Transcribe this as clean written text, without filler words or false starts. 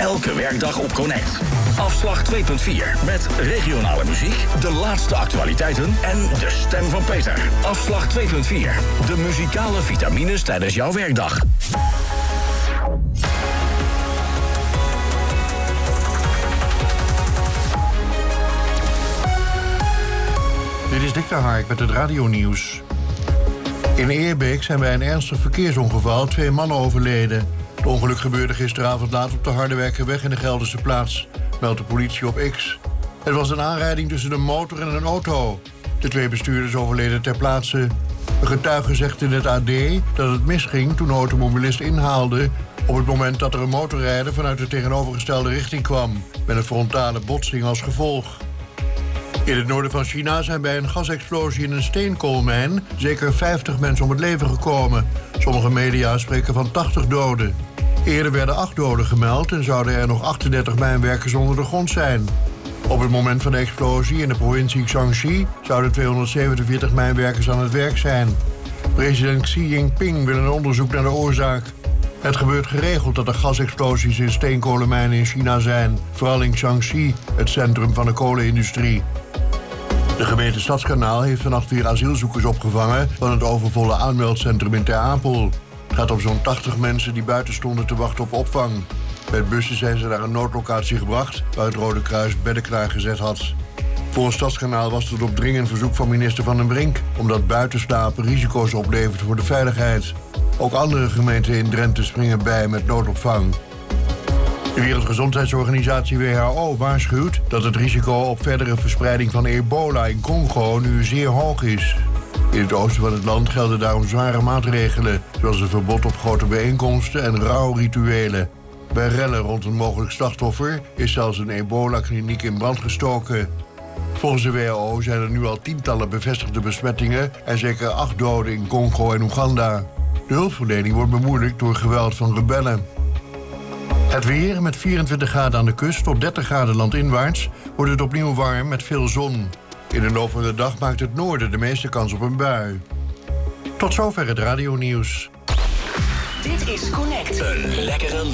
Elke werkdag op Connect. Afslag 2.4 met regionale muziek, de laatste actualiteiten en de stem van Peter. Afslag 2.4. De muzikale vitamines tijdens jouw werkdag. Dit is Dick de Hark met het radionieuws. In Eerbeek zijn bij een ernstig verkeersongeval 2 mannen overleden. Het ongeluk gebeurde gisteravond laat op de Harderwijkerweg in de Gelderse Plaats, meldt de politie op X. Het was een aanrijding tussen een motor en een auto. De 2 bestuurders overleden ter plaatse. Een getuige zegt in het AD dat het misging toen de automobilist inhaalde op het moment dat er een motorrijder vanuit de tegenovergestelde richting kwam, met een frontale botsing als gevolg. In het noorden van China zijn bij een gasexplosie in een steenkoolmijn zeker 50 mensen om het leven gekomen. Sommige media spreken van 80 doden. Eerder werden 8 doden gemeld en zouden er nog 38 mijnwerkers onder de grond zijn. Op het moment van de explosie in de provincie Shaanxi zouden 247 mijnwerkers aan het werk zijn. President Xi Jinping wil een onderzoek naar de oorzaak. Het gebeurt geregeld dat er gasexplosies in steenkolenmijnen in China zijn, vooral in Shaanxi, het centrum van de kolenindustrie. De gemeente Stadskanaal heeft vannacht weer asielzoekers opgevangen van het overvolle aanmeldcentrum in Ter Apel. Het gaat om zo'n 80 mensen die buiten stonden te wachten op opvang. Met bussen zijn ze naar een noodlocatie gebracht waar het Rode Kruis bedden klaargezet had. Volgens Stadskanaal was het op dringend verzoek van minister Van den Brink, omdat buitenslapen risico's oplevert voor de veiligheid. Ook andere gemeenten in Drenthe springen bij met noodopvang. De Wereldgezondheidsorganisatie WHO waarschuwt dat het risico op verdere verspreiding van ebola in Congo nu zeer hoog is. In het oosten van het land gelden daarom zware maatregelen, zoals een verbod op grote bijeenkomsten en rouwrituelen. Bij rellen rond een mogelijk slachtoffer is zelfs een ebola-kliniek in brand gestoken. Volgens de WHO zijn er nu al tientallen bevestigde besmettingen en zeker 8 doden in Congo en Oeganda. De hulpverlening wordt bemoeilijkt door geweld van rebellen. Het weer met 24 graden aan de kust tot 30 graden landinwaarts wordt het opnieuw warm met veel zon. In de loop van de dag maakt het noorden de meeste kans op een bui. Tot zover het radionieuws. Dit is Connect. Een lekkere